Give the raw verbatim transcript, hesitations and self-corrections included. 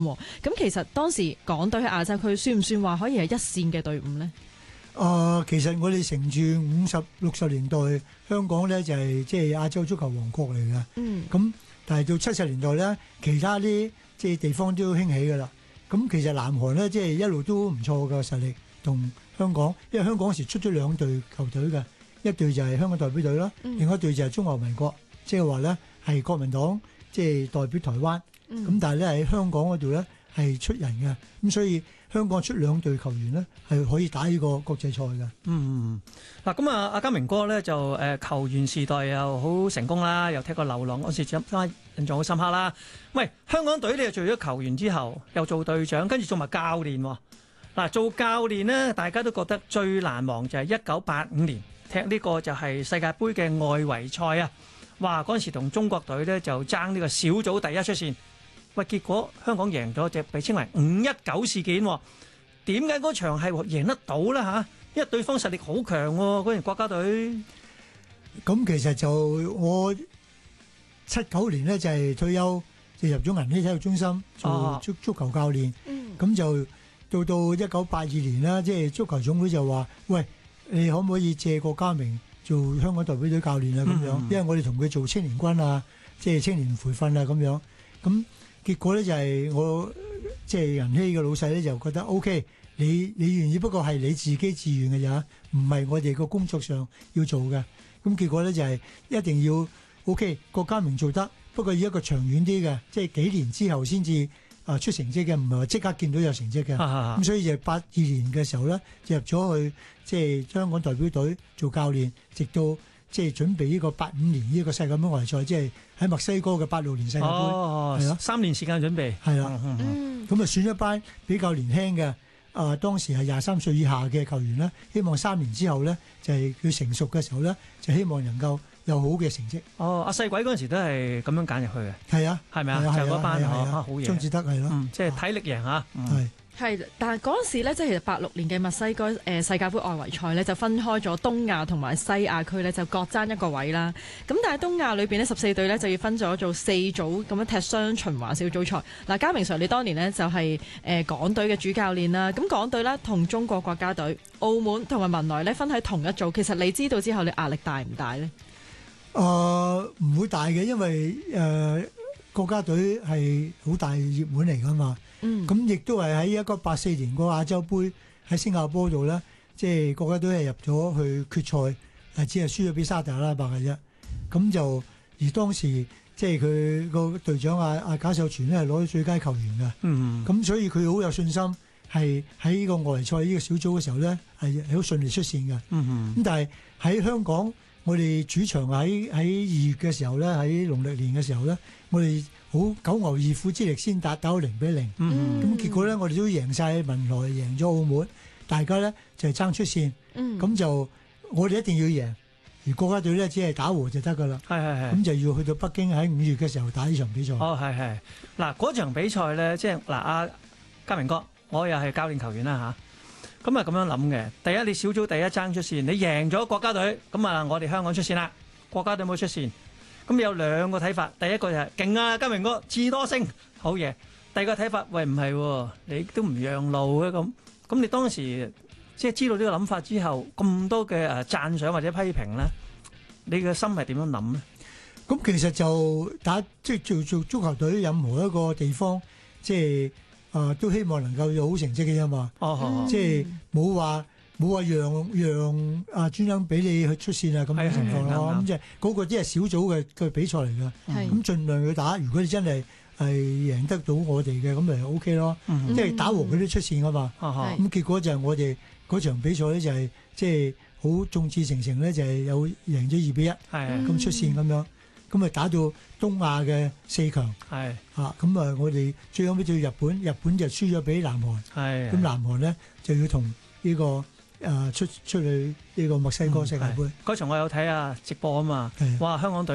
咁其實當時港隊喺亞洲區算唔算話可以係一線嘅隊伍呢？ 誒、呃，其實我哋乘住五十六十年代香港咧就係即係亞洲足球王國嚟嘅。嗯。咁但係到七十年代咧，其他啲即係地方都興起㗎啦。咁其實南韓咧即係一路都唔錯嘅實力，同香港，因為香港嗰時出咗兩隊球隊嘅，一隊就係香港代表隊啦，嗯、另一隊就係中華民國，即係話咧係國民黨即係代表台灣。咁、嗯、但係咧喺香港嗰度咧係出人嘅，咁所以香港出兩隊球員咧係可以打呢個國際賽嘅。 嗯，嗱咁啊，阿家明哥咧就誒球員時代又好成功啦，又踢過流浪嗰時，印象好深刻啦。喂，香港隊你又做咗球員之後，又做隊長，跟住做埋教練喎。嗱，做教練呢，大家都覺得最難忘就係一九八五年踢呢個就係世界盃嘅外圍賽啊！哇，嗰陣時同中國隊咧就爭呢個小組第一出線。喂，結果香港贏咗，就被稱為五一九事件。點解嗰場係贏得到咧嚇？因為對方實力好強喎，嗰陣國家隊。 咁其實就我七九年咧就係退休，就入咗銀禧體育中心做足足球教練。嗯。咁就到到一九八二年啦，即係足球總會就話：喂，你可唔可以借郭家明做香港代表隊教練啊？咁樣，嗯、因為我哋同佢做青年軍啊，即係青年培訓啊咁樣。咁結果咧就係我即係銀禧嘅老細咧就覺得 OK， 你你願意，不過係你自己自願嘅咋，唔係我哋個工作上要做嘅。咁結果咧就係一定要 OK， 郭家明做得，不過要一個長遠啲嘅，即係幾年之後先至啊出成績嘅，唔係話即刻見到有成績嘅。咁、啊、所以就八二年嘅時候咧，就入咗去即係香港代表隊做教練，直到即係準備呢個八五年呢個世界盃外圍賽，即係喺墨西哥嘅八六年世界盃， 哦，係啊，三年時間準備， 係啦，咁啊、嗯嗯、選一班比較年輕嘅，啊、呃、當時係廿三歲以下嘅球員咧，希望三年之後咧就係、是、佢成熟嘅時候咧，就希望能夠有好嘅成績。 哦，阿細鬼嗰陣時都係咁樣揀入去嘅， 係啊， 係咪啊？就嗰班啊，好嘢， 張志德係咯， 嗯，即係體力贏嚇，係、嗯。 係，但係嗰陣時咧，即係其實八六年嘅墨西哥誒世界盃外圍賽咧，就分開咗東亞同埋西亞區咧，就各爭一個位啦。咁但係東亞裏邊呢，十四隊咧就要分咗做四組咁樣踢雙循環小組賽。嗱，家明 Sir，你當年呢就係誒港隊嘅主教練啦。咁港隊咧同中國國家隊、澳門同埋文萊咧分喺同一組。其實你知道之後，你壓力大唔大呢？ 誒、呃，唔會大嘅，因為誒、呃、國家隊係好大熱門嚟噶嘛。嗯，咁亦都係喺一九八四年個亞洲盃喺新加坡度咧，即係國家隊係入咗去決賽，但只係輸咗俾沙特阿拉伯嘅啫。咁就而當時即係佢個隊長阿阿賈秀全咧係攞咗最佳球員嘅。嗯，咁所以佢好有信心，係喺呢個外圍賽呢個小組嘅時候咧係好順利出線嘅。嗯，咁但係喺香港，我哋主場喺喺二月嘅時候咧，喺農曆年嘅時候咧，我哋好九牛二虎之力先打打到零比零，咁、嗯、結果咧我哋都贏晒文萊，贏咗澳門，大家咧就係、是、爭出線，咁、嗯、就我哋一定要贏，而國家隊咧只係打和就得噶啦，係係係，咁就要去到北京喺五月嘅時候打呢場比賽。哦，係係，嗱嗰場比賽咧，即係嗱阿家明哥，我又係教練球員啦吓，咁啊咁樣諗嘅，第一你小組第一爭出線，你贏咗國家隊，咁啊我哋香港出線啦，國家隊冇出線。咁有兩個睇法，第一個就係勁啊，家明哥智多星好嘢。第二個睇法，喂唔係，你都唔讓路嘅咁。咁你當時即係知道呢個諗法之後，咁多嘅誒讚賞或者批評咧，你嘅心係點樣諗咧？咁其實就打即係做做足球隊，任何一個地方即係誒都希望能夠有好成績嘅啫嘛。哦，即係冇話。冇話讓讓啊專登俾你去出線啊咁嘅情況咯，咁即係嗰個即係小組嘅嘅比賽嚟嘅，咁盡量去打。如果你真係係贏得到我哋嘅，咁咪 O K 咯。即係打和佢都出線噶嘛。咁結果就係我哋嗰場比賽咧就係即係好眾志成城咧，就係有贏咗二比一，咁出線咁樣，咁咪打到東亞嘅四強。係啊，咁啊我哋最後尾對日本，日本就輸咗俾南韓。係咁南韓咧就要同呢個。誒出出去呢個墨西哥世界盃嗰場我有睇啊直播啊嘛，哇香港隊！